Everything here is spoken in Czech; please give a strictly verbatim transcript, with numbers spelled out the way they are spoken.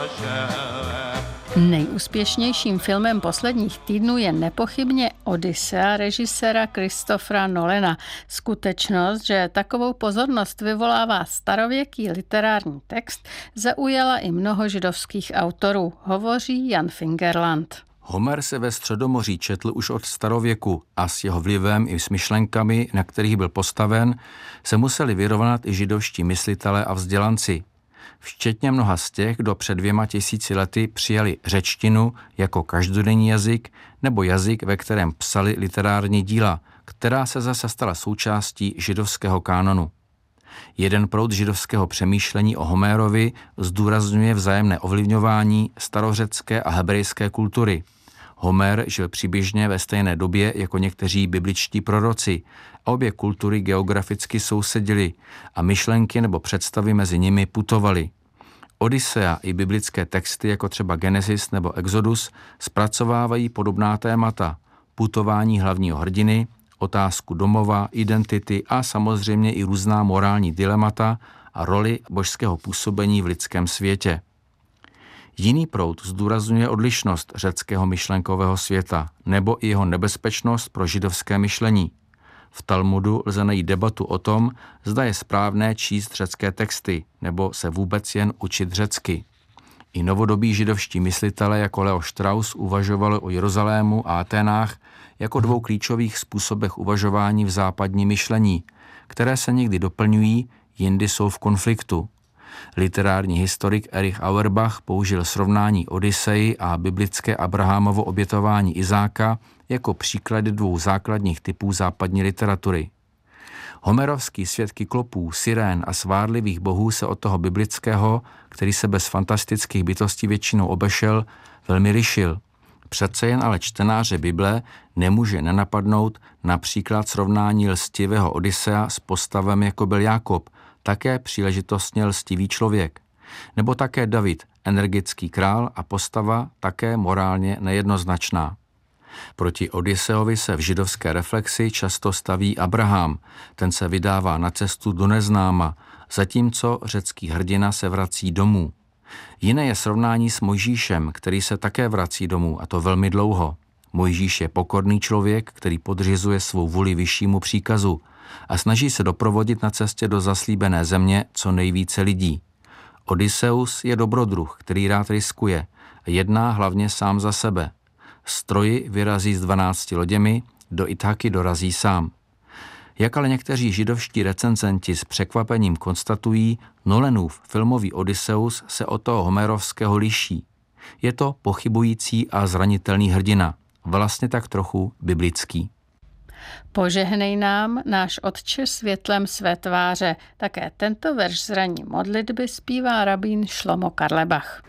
Nejúspěšnějším filmem posledních týdnů je nepochybně Odyssea režiséra Christophera Nolana. Skutečnost, že takovou pozornost vyvolává starověký literární text, zaujala i mnoho židovských autorů, hovoří Jan Fingerland. Homer se ve Středomoří četl už od starověku a s jeho vlivem i s myšlenkami, na kterých byl postaven, se museli vyrovnat i židovští myslitelé a vzdělanci. Včetně mnoha z těch, kdo před dvěma tisíci lety přijali řečtinu jako každodenní jazyk nebo jazyk, ve kterém psali literární díla, která se zase stala součástí židovského kánonu. Jeden proud židovského přemýšlení o Homérovi zdůrazňuje vzájemné ovlivňování starořecké a hebrejské kultury. Homer žil přibližně ve stejné době jako někteří bibličtí proroci. Obě kultury geograficky sousedily a myšlenky nebo představy mezi nimi putovaly. Odyssea i biblické texty jako třeba Genesis nebo Exodus zpracovávají podobná témata. Putování hlavního hrdiny, otázku domova, identity a samozřejmě i různá morální dilemata a roli božského působení v lidském světě. Jiný proud zdůrazňuje odlišnost řeckého myšlenkového světa nebo i jeho nebezpečnost pro židovské myšlení. V Talmudu lze najít debatu o tom, zda je správné číst řecké texty nebo se vůbec jen učit řecky. I novodobí židovští myslitelé jako Leo Strauss uvažovali o Jeruzalému a Aténách jako dvou klíčových způsobech uvažování v západním myšlení, které se někdy doplňují, jindy jsou v konfliktu. Literární historik Erich Auerbach použil srovnání Odysseji a biblické Abrahamovo obětování Izáka jako příklady dvou základních typů západní literatury. Homerovský svět kyklopů, sirén a svárlivých bohů se od toho biblického, který se bez fantastických bytostí většinou obešel, velmi lišil. Přece jen ale čtenáře Bible nemůže nenapadnout například srovnání lstivého Odyssea s postavem jako byl Jákob, také příležitostně lstivý člověk. Nebo také David, energický král a postava také morálně nejednoznačná. Proti Odysseovi se v židovské reflexi často staví Abraham, ten se vydává na cestu do neznáma, zatímco řecký hrdina se vrací domů. Jiné je srovnání s Mojžíšem, který se také vrací domů, a to velmi dlouho. Mojžíš je pokorný člověk, který podřizuje svou vůli vyššímu příkazu a snaží se doprovodit na cestě do zaslíbené země co nejvíce lidí. Odysseus je dobrodruh, který rád riskuje a jedná hlavně sám za sebe. Z Troji vyrazí s dvanácti loděmi, do Ithaky dorazí sám. Jak ale někteří židovští recenzenti s překvapením konstatují, Nolanův filmový Odysseus se od toho homerovského liší. Je to pochybující a zranitelný hrdina, vlastně tak trochu biblický. Požehnej nám, náš Otče, světlem své tváře. Také tento verš z ranní modlitby zpívá rabín Šlomo Karlebach.